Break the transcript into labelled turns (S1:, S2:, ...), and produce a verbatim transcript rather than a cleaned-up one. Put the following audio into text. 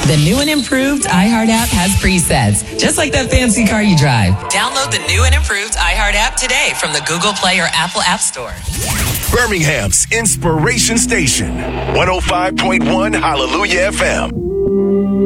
S1: The new and improved iHeart app has presets, just like that fancy car you drive. Download the new and improved iHeart app today from the Google Play or Apple App Store.
S2: Birmingham's Inspiration Station, one oh five point one Hallelujah F M.